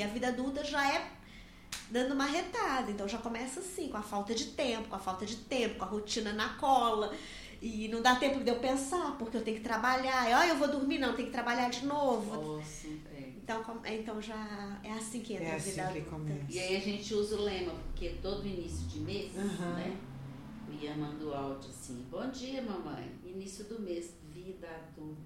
a vida adulta já é dando uma retada. Então já começa assim, com a falta de tempo, com a rotina na cola. E não dá tempo de eu pensar, porque eu tenho que trabalhar. Eu vou dormir, não, tenho que trabalhar de novo. Então já é assim que entra a vida adulta. E aí a gente usa o lema, porque todo início de mês, né? O Ian manda o áudio assim: bom dia, mamãe. Início do mês, vida adulta.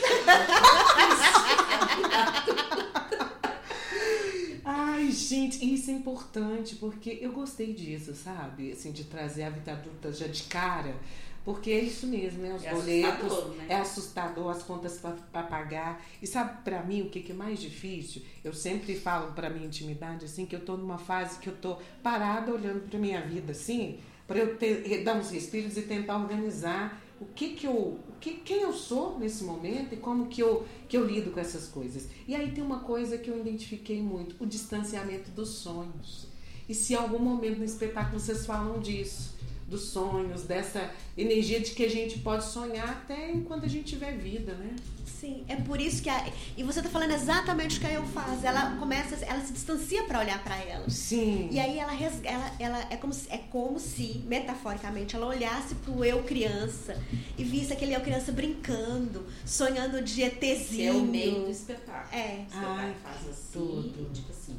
Ai, gente, isso é importante, porque eu gostei disso, sabe? Assim, de trazer a vida adulta já de cara. Porque é isso mesmo, né? Os boletos, né? É assustador, as contas para pagar. E sabe, para mim, o que é mais difícil? Eu sempre falo para minha intimidade, assim, que eu tô numa fase que eu tô parada olhando para minha vida, assim, para eu dar uns respiros e tentar organizar quem eu sou nesse momento e como que eu lido com essas coisas. E aí tem uma coisa que eu identifiquei muito, o distanciamento dos sonhos. E se em algum momento no espetáculo vocês falam disso, dos sonhos, dessa energia de que a gente pode sonhar até enquanto a gente tiver vida, né? Sim, é por isso que e você tá falando exatamente o que a eu faz. Ela se distancia para olhar para ela. Sim. E aí ela é como se metaforicamente ela olhasse pro eu criança e visse aquele eu criança brincando, sonhando de ETzinho. Que é o meio do espetáculo. É. O espetáculo faz assim, tudo. Tipo assim.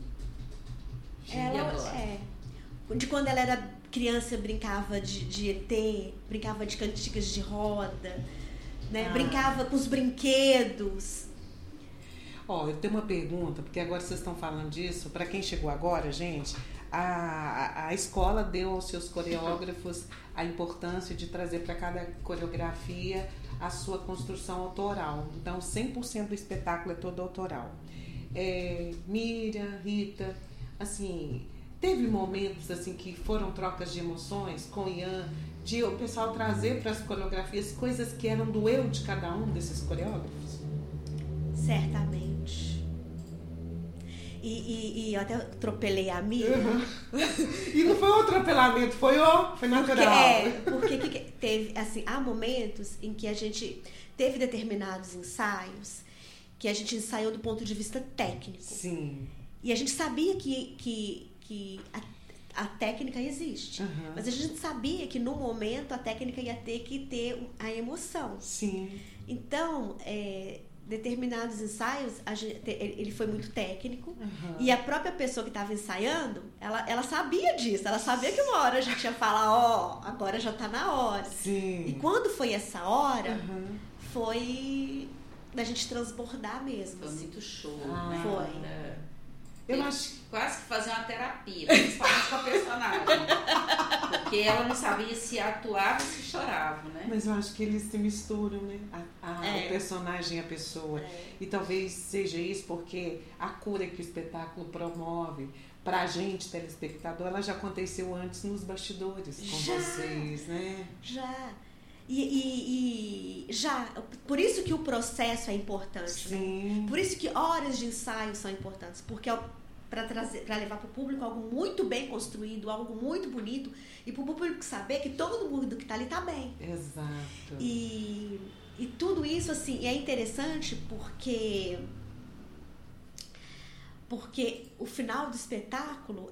De quando ela era criança, brincava de ET, brincava de cantigas de roda, né? Brincava com os brinquedos. Eu tenho uma pergunta, porque agora vocês estão falando disso. Para quem chegou agora, gente, a escola deu aos seus coreógrafos a importância de trazer para cada coreografia a sua construção autoral. Então, 100% do espetáculo é todo autoral. Miriam, Rita, assim, teve momentos assim que foram trocas de emoções com o Ian, de o pessoal trazer para as coreografias coisas que eram do eu de cada um desses coreógrafos? Certamente. E eu até atropelei a Miriam. E não foi um atropelamento, foi natural. Porque teve, assim, há momentos em que a gente teve determinados ensaios que a gente ensaiou do ponto de vista técnico. Sim. E a gente sabia que a técnica existe. Mas a gente sabia que no momento a técnica ia ter que ter a emoção. Sim. Então, determinados ensaios, ele foi muito técnico. E a própria pessoa que estava ensaiando, ela sabia disso. Ela sabia que uma hora a gente ia falar, agora já está na hora. Sim. E quando foi essa hora, foi da gente transbordar mesmo. Foi muito show. Foi. Eu acho quase que fazer uma terapia, principalmente com a personagem. Porque ela não sabia se atuava ou se chorava, né? Mas eu acho que eles se misturam, né? O personagem e a pessoa. E talvez seja isso porque a cura que o espetáculo promove pra gente, telespectador, ela já aconteceu antes nos bastidores com vocês, né? Já. Por isso que o processo é importante. Sim. Né? Por isso que horas de ensaio são importantes, porque para levar para o público algo muito bem construído, algo muito bonito, e para o público saber que todo mundo que está ali está bem. Exato. E tudo isso assim é interessante porque o final do espetáculo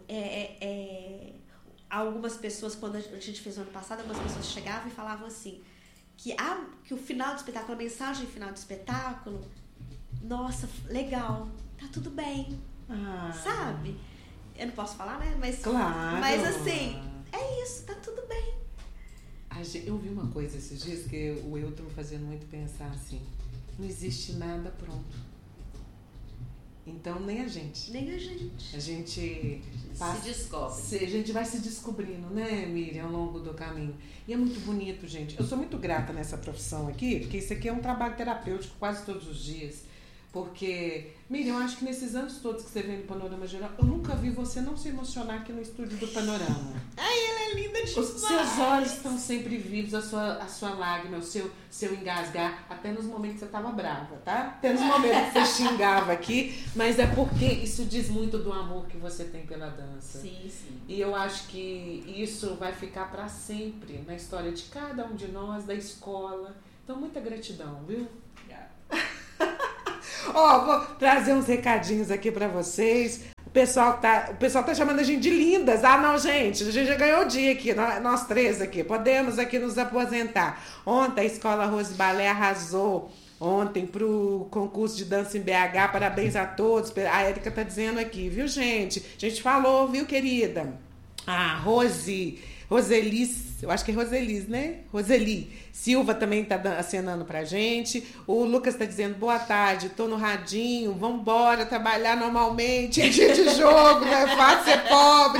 algumas pessoas, quando a gente fez no ano passado, algumas pessoas chegavam e falavam assim, que o final do espetáculo, a mensagem final do espetáculo, nossa, legal, tá tudo bem, sabe? Eu não posso falar, né? Claro. Mas assim, é isso, tá tudo bem. Eu vi uma coisa esses dias que o eu tô me fazendo muito pensar assim, não existe nada pronto. Então, nem a gente. A gente se descobre. A gente vai se descobrindo, né, Miriam, ao longo do caminho. E é muito bonito, gente. Eu sou muito grata nessa profissão aqui, porque isso aqui é um trabalho terapêutico quase todos os dias. Porque, Miriam, eu acho que nesses anos todos que você vem no Panorama Geral, eu nunca vi você não se emocionar aqui no estúdio do Panorama. Ai, ela é linda demais. Os seus olhos estão sempre vivos, a sua lágrima, o seu engasgar, até nos momentos que você estava brava, tá? Até nos momentos que você xingava aqui, mas é porque isso diz muito do amor que você tem pela dança. Sim, sim. E eu acho que isso vai ficar para sempre na história de cada um de nós, da escola. Então, muita gratidão, viu? Obrigada. Vou trazer uns recadinhos aqui para vocês. O pessoal tá chamando a gente de lindas. Ah, não, gente, a gente já ganhou o dia aqui, nós três aqui. Podemos aqui nos aposentar. Ontem a Escola Rose Balé arrasou. Ontem pro concurso de dança em BH, parabéns a todos. A Érica tá dizendo aqui, viu, gente? A gente falou, viu, querida? A Roseli, eu acho que é Roseli, né? Roseli Silva também tá acenando pra gente. O Lucas tá dizendo, boa tarde, tô no radinho, vambora trabalhar normalmente, é dia de jogo, não é fácil ser pobre.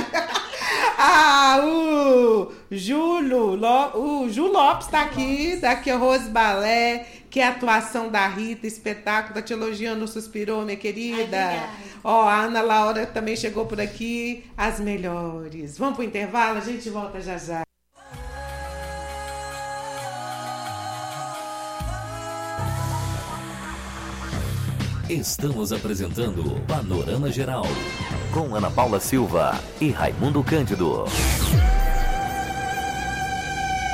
O Ju Lopes tá aqui, daqui a Rose Balé, que é a atuação da Rita, espetáculo, tá te elogiando, suspirou, minha querida. A Ana Laura também chegou por aqui, as melhores. Vamos pro intervalo, a gente volta já já. Estamos apresentando Panorama Geral, com Ana Paula Silva e Raimundo Cândido.